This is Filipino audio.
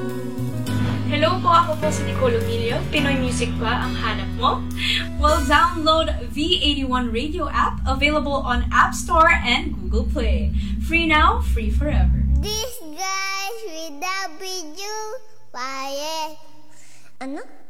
Hello po, ako po si Nicole Emilio. Pinoy Music ba ang hanap mo? Well, download V81 Radio app, available on App Store and Google Play. Free now, free forever. This guys with W. Quiet. Ano?